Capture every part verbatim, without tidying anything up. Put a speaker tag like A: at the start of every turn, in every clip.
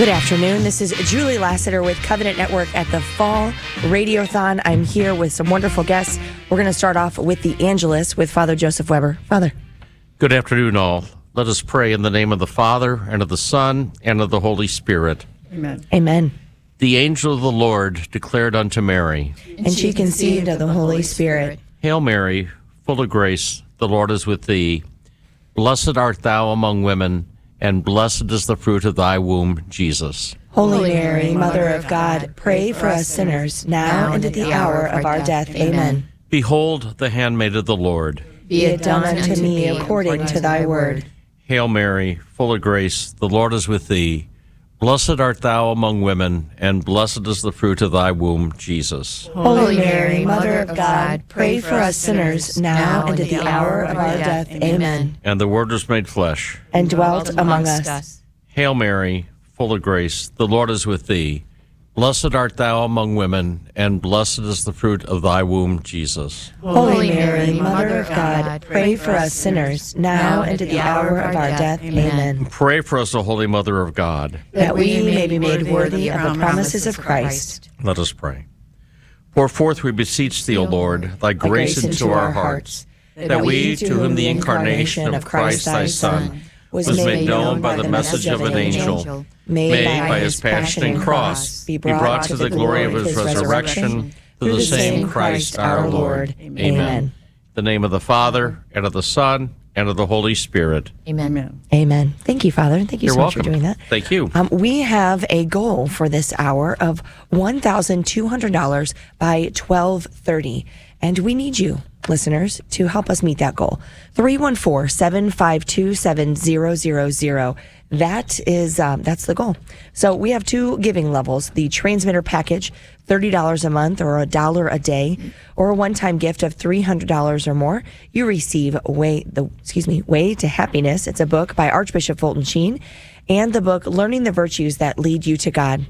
A: Good afternoon. This is Julie Lassiter with Covenant Network at the Fall Radiothon. I'm here with some wonderful guests. We're going to start off with the Angelus with Father Joseph Weber. Father.
B: Good afternoon, all. Let us pray in the name of the Father, and of the Son, and of the Holy Spirit.
A: Amen. Amen.
B: The angel of the Lord declared unto Mary,
A: and she conceived of the Holy Spirit.
B: Hail Mary, full of grace, the Lord is with thee. Blessed art thou among women, and blessed is the fruit of thy womb, Jesus.
A: Holy Mary, Mother of God, pray for us sinners, now and at the hour of our death. Amen.
B: Behold the handmaid of the Lord.
A: Be it done unto me according to thy word.
B: Hail Mary, full of grace, the Lord is with thee. Blessed art thou among women, and blessed is the fruit of thy womb, Jesus.
A: Holy Mary, Mother of God, pray for us sinners, now and at the hour of our death. Amen.
B: And the Word was made flesh,
A: and dwelt among us.
B: Hail Mary, full of grace, the Lord is with thee. Blessed art thou among women, and blessed is the fruit of thy womb, Jesus.
A: Holy Mary, Mother of God, pray for us sinners, now and at the hour of our death. Amen.
B: Pray for us, O Holy Mother of God,
A: that we may be made worthy of the promises of Christ.
B: Let us pray. Pour forth, we beseech thee, O Lord, thy grace into our hearts, that we, to whom the incarnation of Christ thy Son was made known by the message of an angel, made by his passion and cross, be brought to the glory of his resurrection, through the same Christ our Lord. Amen. In the name of the Father, and of the Son, and of the Holy Spirit.
A: Amen. Amen. Thank you, Father. Thank you
B: You're
A: so much
B: welcome.
A: for doing that.
B: Thank you.
A: Um, we have a goal for this hour of one thousand two hundred dollars by twelve thirty, and we need you, listeners, to help us meet that goal. three one four, seven five two, seven zero zero zero. That is, um, that's the goal. So we have two giving levels: the transmitter package, thirty dollars a month or a dollar a day, or a one-time gift of three hundred dollars or more. You receive Way, the, excuse me, Way to Happiness. It's a book by Archbishop Fulton Sheen, and the book Learning the Virtues That Lead You to God.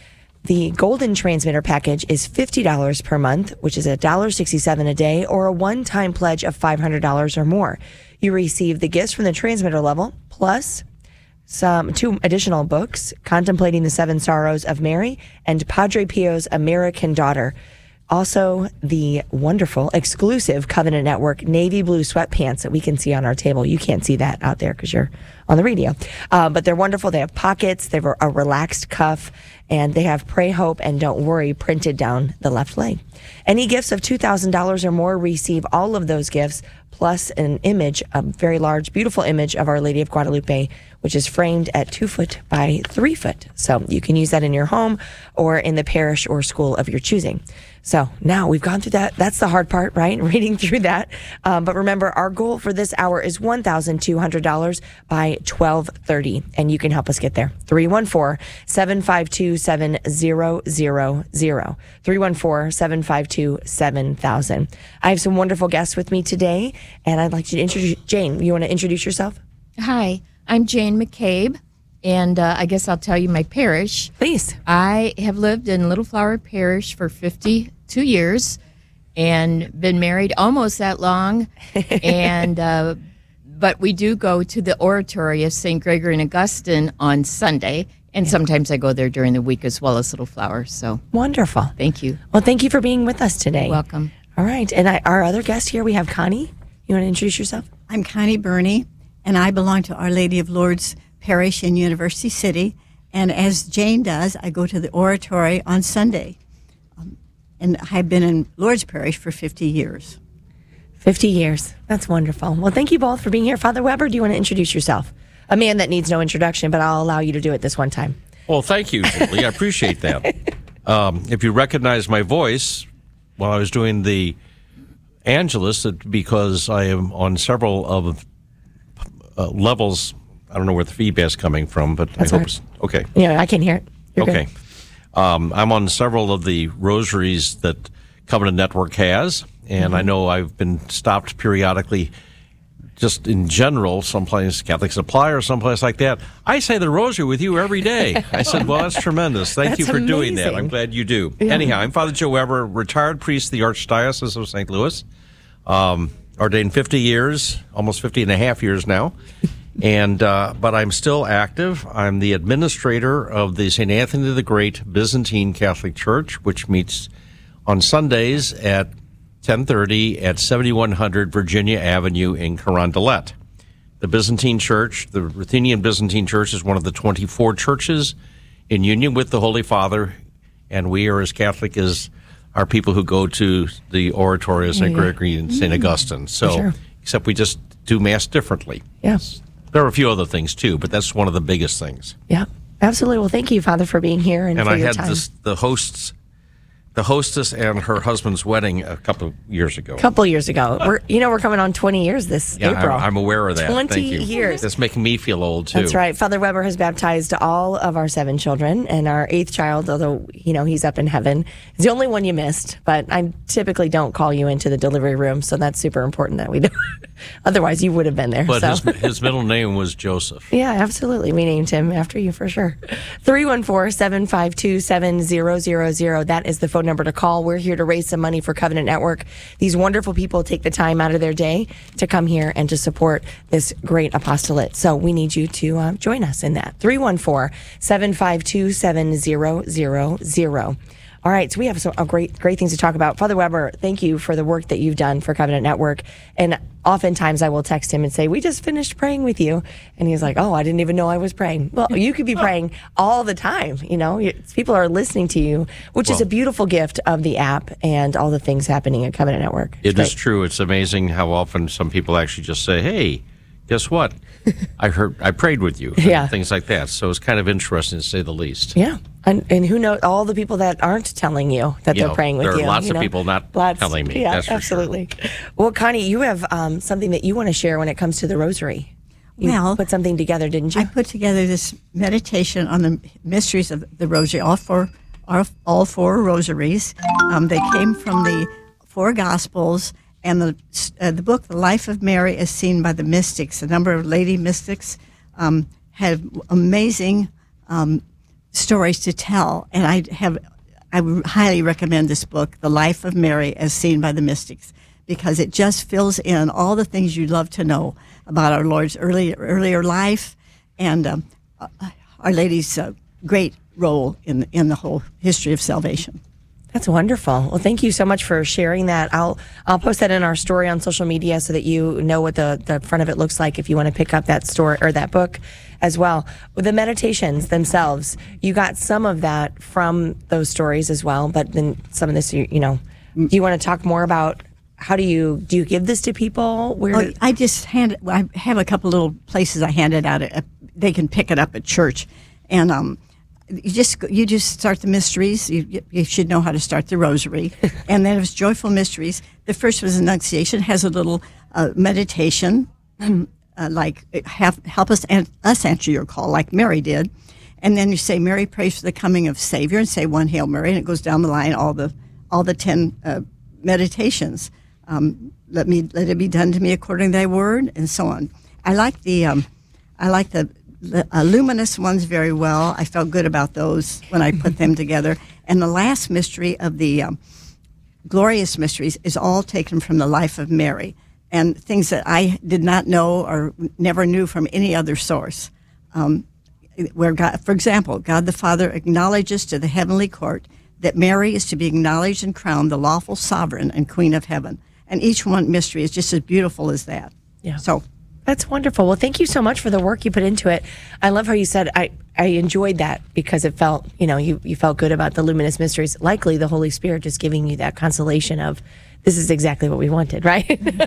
A: The Golden Transmitter package is fifty dollars per month, which is one dollar sixty-seven a day, or a one-time pledge of five hundred dollars or more. You receive the gifts from the transmitter level, plus some two additional books, Contemplating the Seven Sorrows of Mary and Padre Pio's American Daughter. Also, the wonderful, exclusive Covenant Network navy blue sweatpants that we can see on our table. You can't see that out there because you're on the radio. Uh, but they're wonderful. They have pockets. They have a relaxed cuff. And they have Pray, Hope, and Don't Worry printed down the left leg. Any gifts of two thousand dollars or more receive all of those gifts, plus an image, a very large, beautiful image of Our Lady of Guadalupe, which is framed at two foot by three foot. So you can use that in your home or in the parish or school of your choosing. So now we've gone through that. That's the hard part, right? Reading through that. Um, but remember, our goal for this hour is one thousand two hundred dollars by twelve thirty. And you can help us get there. three one four, seven five two, seven zero zero zero. three one four, seven five two, seven thousand. I have some wonderful guests with me today. And I'd like you to introduce, Jane, you want to introduce yourself?
C: Hi, I'm Jane McCabe, and uh, I guess I'll tell you my parish.
A: Please.
C: I have lived in Little Flower Parish for fifty-two years and been married almost that long. and uh, But we do go to the oratory of Saint Gregory and Augustine on Sunday, and yeah. sometimes I go there during the week as well as Little Flower. So
A: wonderful.
C: Thank you.
A: Well, thank you for being with us today.
C: You're welcome.
A: All right. And I, our other guest here, we have Connie. You want to introduce yourself?
D: I'm Connie Burney, and I belong to Our Lady of Lourdes Parish in University City. And as Jane does, I go to the oratory on Sunday. Um, and I've been in Lourdes Parish for fifty years.
A: fifty years. That's wonderful. Well, thank you both for being here. Father Weber, do you want to introduce yourself? A man that needs no introduction, but I'll allow you to do it this one time.
B: Well, thank you, Julie. I appreciate that. Um, if you recognize my voice while I was doing the Angelus, because I am on several of uh, levels. I don't know where the feedback's coming from, but
A: That's
B: I hope
A: right.
B: it's okay.
A: Yeah, I can hear it. You're
B: okay. Um, I'm on several of the rosaries that Covenant Network has, and mm-hmm. I know I've been stopped periodically just in general, someplace Catholic Supply or someplace like that. I say the rosary with you every day. I said, well, that's tremendous. Thank
A: That's
B: you for
A: amazing.
B: doing that. I'm glad you do. Yeah. Anyhow, I'm Father Joe Weber, retired priest of the Archdiocese of Saint Louis, um, ordained fifty years, almost fifty and a half years now. And uh, but I'm still active. I'm the administrator of the Saint Anthony the Great Byzantine Catholic Church, which meets on Sundays at ten thirty at seventy-one hundred Virginia Avenue in Carondelet. The Byzantine Church, the Ruthenian Byzantine Church, is one of the twenty-four churches in union with the Holy Father, and we are as Catholic as our people who go to the oratory of Saint Gregory and Saint Augustine. So, sure. Except we just do Mass differently.
A: Yes.
B: There are a few other things, too, but that's one of the biggest things.
A: Yeah, absolutely. Well, thank you, Father, for being here and,
B: and
A: for
B: I
A: your
B: had
A: time.
B: This, the hosts... The hostess and her husband's wedding a couple of years ago.
A: A couple years ago. We're, you know, we're coming on twenty years this
B: yeah,
A: April.
B: I'm, I'm aware of that.
A: twenty
B: Thank you.
A: years.
B: That's making me feel old, too.
A: That's right. Father Weber has baptized all of our seven children, and our eighth child, although, you know, he's up in heaven, is the only one you missed. But I typically don't call you into the delivery room, so that's super important that we do. Otherwise, you would have been there.
B: But
A: so.
B: his, his middle name was Joseph.
A: Yeah, absolutely. We named him after you for sure. three one four, seven five two, seven zero zero zero. That is the phone number to call. We're here to raise some money for Covenant Network. These wonderful people take the time out of their day to come here and to support this great apostolate. So we need you to uh, join us in that. three one four, seven five two, seven zero zero zero. All right, so we have some uh, great, great things to talk about. Father Weber, thank you for the work that you've done for Covenant Network. And oftentimes I will text him and say, we just finished praying with you. And he's like, oh, I didn't even know I was praying. Well, you could be praying all the time. You know, people are listening to you, which well, is a beautiful gift of the app and all the things happening at Covenant Network.
B: It's it great. Is true. It's amazing how often some people actually just say, hey, guess what? I heard, I prayed with you.
A: Yeah.
B: Things like that. So it's kind of interesting to say the least.
A: Yeah. And, and who knows, all the people that aren't telling you that
B: you
A: they're
B: know,
A: praying with
B: you. There
A: you.
B: are lots
A: you
B: of
A: know?
B: people not
A: lots,
B: telling me.
A: Yeah,
B: that's for
A: absolutely.
B: Sure.
A: Well, Connie, you have um, something that you want to share when it comes to the rosary. You
D: well,
A: put something together, didn't you?
D: I put together this meditation on the mysteries of the rosary, all four, all four rosaries. Um, they came from the four Gospels. And the uh, the book, The Life of Mary, as seen by the mystics. A number of lady mystics um, have amazing um, stories to tell. And I have, I would highly recommend this book, The Life of Mary, as seen by the mystics, because it just fills in all the things you'd love to know about our Lord's early, earlier life and um, Our Lady's uh, great role in in the whole history of salvation.
A: That's wonderful. Well, thank you so much for sharing that. I'll I'll post that in our story on social media so that you know what the, the front of it looks like if you want to pick up that story or that book as well. With the meditations themselves, you got some of that from those stories as well, but then some of this, you, you know, do you want to talk more about how do you do you give this to people? Where
D: oh, I just hand I have a couple little places I hand it out at, they can pick it up at church, and um. You just you just start the mysteries. You, you should know how to start the rosary, and then it's joyful mysteries. The first was Annunciation. Has a little uh, meditation, uh, like have, help us an, us answer your call, like Mary did, and then you say Mary prays for the coming of Savior, and say one Hail Mary, and it goes down the line all the all the ten uh, meditations. Um, let me let it be done to me according to Thy word, and so on. I like the um, I like the. The uh, luminous ones very well. I felt good about those when I put them together. And the last mystery of the um, glorious mysteries is all taken from the life of Mary and things that I did not know or never knew from any other source. Um, where God, for example, God the Father acknowledges to the heavenly court that Mary is to be acknowledged and crowned the lawful sovereign and queen of heaven. And each one mystery is just as beautiful as that.
A: Yeah.
D: So.
A: That's wonderful. Well, thank you so much for the work you put into it. I love how you said, I, I enjoyed that because it felt, you know, you, you felt good about the luminous mysteries. Likely the Holy Spirit just giving you that consolation of, this is exactly what we wanted, right?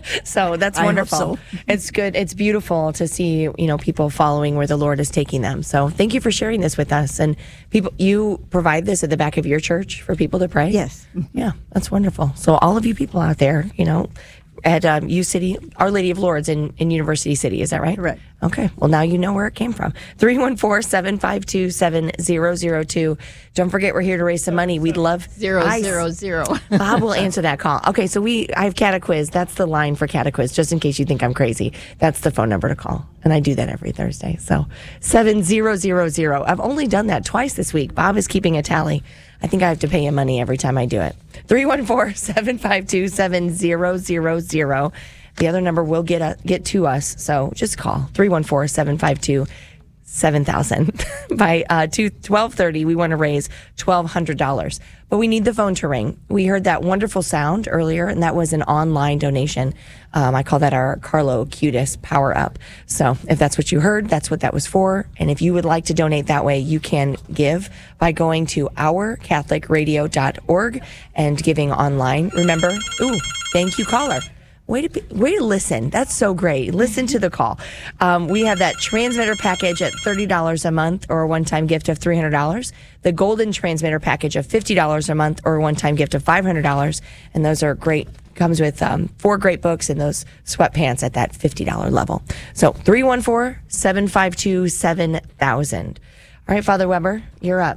A: So that's wonderful.
D: I hope so.
A: It's good. It's beautiful to see, you know, people following where the Lord is taking them. So thank you for sharing this with us. And people, you provide this at the back of your church for people to pray?
D: Yes.
A: Yeah, that's wonderful. So all of you people out there, you know, at um, U City, Our Lady of Lourdes in, in University City, is that right?
D: Correct.
A: Okay, well now you know where it came from. three one four, seven five two, seven zero zero two. Don't forget we're here to raise some money. We'd love...
C: Zero,
A: I,
C: zero, zero.
A: Bob will answer that call. Okay, so we I have Catequiz. That's the line for Catequiz, just in case you think I'm crazy. That's the phone number to call. And I do that every Thursday. So seven zero zero zero. I've only done that twice this week. Bob is keeping a tally. I think I have to pay him money every time I do it. three one four, seven five two, seven zero zero zero. The other number will get uh, get to us, so just call three one four, seven five two, seven thousand. By uh, twelve thirty, we want to raise twelve hundred dollars. But we need the phone to ring. We heard that wonderful sound earlier, and that was an online donation. Um, I call that our Carlo Cutis Power Up. So if that's what you heard, that's what that was for. And if you would like to donate that way, you can give by going to our catholic radio dot org and giving online. Remember, ooh, thank you, caller. Way to, be, way to listen. That's so great. Listen to the call. Um, we have that transmitter package at thirty dollars a month or a one-time gift of three hundred dollars. The golden transmitter package of fifty dollars a month or a one-time gift of five hundred dollars. And those are great. Comes with um, four great books and those sweatpants at that fifty dollars level. So three one four, seven five two, seven thousand. All right, Father Weber, you're up.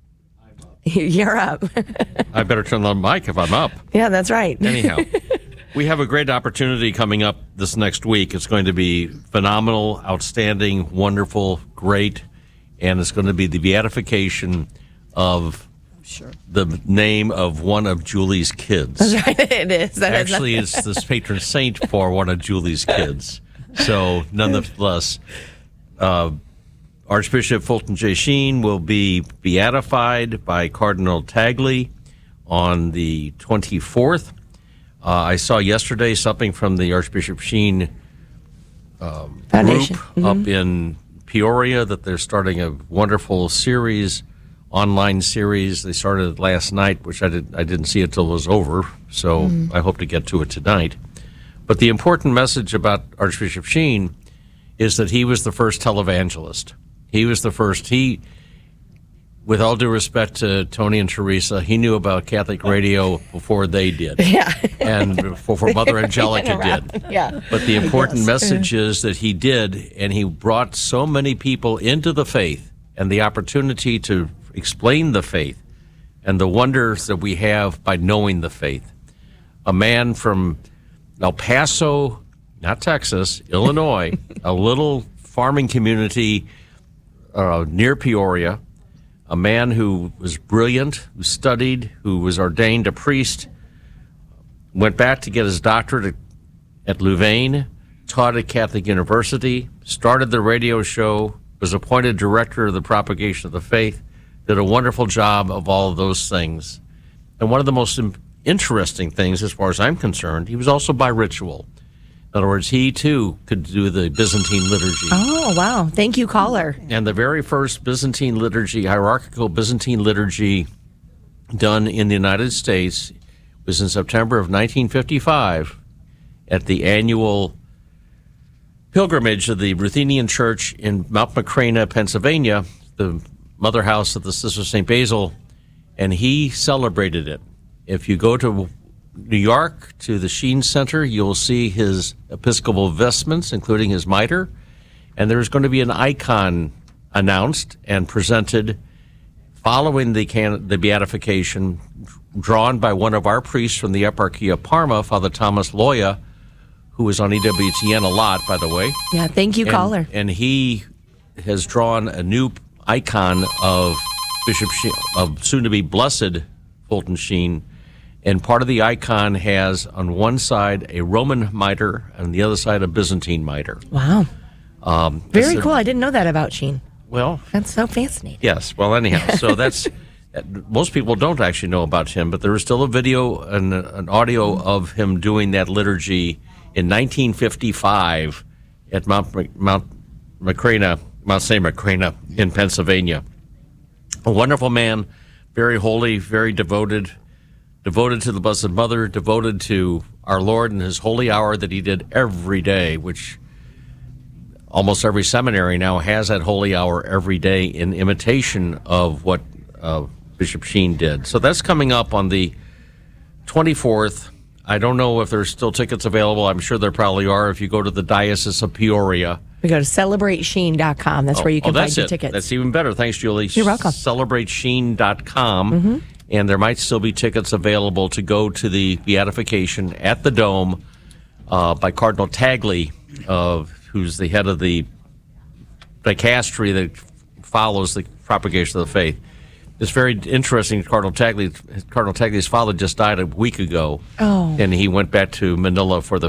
A: You're up.
B: I better turn on the mic if I'm up.
A: Yeah, that's right.
B: Anyhow. We have a great opportunity coming up this next week. It's going to be phenomenal, outstanding, wonderful, great, and it's going to be the beatification of
D: Sure.
B: the name of one of Julie's kids.
A: That's right, it is. That
B: Actually,
A: is
B: it's this patron saint for one of Julie's kids. So, nonetheless, uh, Archbishop Fulton J. Sheen will be beatified by Cardinal Tagle on the twenty-fourth. Uh, I saw yesterday something from the Archbishop Sheen um, group mm-hmm. up in Peoria that they're starting a wonderful series, online series. They started last night, which I, did, I didn't see it till it was over, so mm-hmm. I hope to get to it tonight. But the important message about Archbishop Sheen is that he was the first televangelist. He was the first. He, with all due respect to Tony and Teresa, he knew about Catholic radio before they did.
A: Yeah.
B: And before Mother Angelica did.
A: Yeah.
B: But the important
A: yes.
B: message is that he did, and he brought so many people into the faith and the opportunity to explain the faith and the wonders that we have by knowing the faith. A man from El Paso, not Texas, Illinois, a little farming community uh, near Peoria, a man who was brilliant, who studied, who was ordained a priest, went back to get his doctorate at, at Louvain, taught at Catholic University, started the radio show, was appointed director of the propagation of the faith, did a wonderful job of all of those things. And one of the most interesting things, as far as I'm concerned, he was also biritual. In other words, he too could do the Byzantine liturgy.
A: Oh, wow. Thank you, caller.
B: And the very first Byzantine liturgy, hierarchical Byzantine liturgy done in the United States was in September of nineteen fifty-five at the annual pilgrimage of the Ruthenian Church in Mount Macrina, Pennsylvania, the mother house of the Sister Saint Basil, and he celebrated it. If you go to New York to the Sheen Center, you'll see his episcopal vestments, including his mitre, and there's going to be an icon announced and presented following the can- the beatification, drawn by one of our priests from the Eparchy of Parma, Father Thomas Loya, who is on E W T N a lot, by the way.
A: Yeah, thank you,
B: and,
A: caller.
B: And he has drawn a new icon of Bishop Sheen, of soon-to-be blessed Fulton Sheen. And part of the icon has on one side a Roman mitre and the other side a Byzantine mitre.
A: Wow.
B: Um,
A: Very
B: a,
A: cool. I didn't know that about Sheen.
B: Well,
A: that's so fascinating.
B: Yes. Well, anyhow, so that's most people don't actually know about him, but there is still a video and an audio of him doing that liturgy in nineteen fifty-five at Mount Mount Macrina, Mount Saint Macrina in Pennsylvania. A wonderful man, very holy, very devoted. Devoted to the Blessed Mother, devoted to our Lord and his holy hour that he did every day, which almost every seminary now has that holy hour every day in imitation of what uh, Bishop Sheen did. So that's coming up on the twenty-fourth. I don't know if there's still tickets available. I'm sure there probably are if you go to the Diocese of Peoria.
A: We go to celebrate sheen dot com. That's
B: oh,
A: where you can
B: oh,
A: find your
B: it.
A: tickets.
B: That's even better. Thanks, Julie.
A: You're welcome.
B: celebrate sheen dot com. Mm-hmm. And there might still be tickets available to go to the beatification at the Dome uh, by Cardinal Tagle, uh, who's the head of the dicastery that follows the propagation of the faith. It's very interesting. Cardinal Tagle, Cardinal Tagle's father just died a week ago,
A: oh.
B: and he went back to Manila for the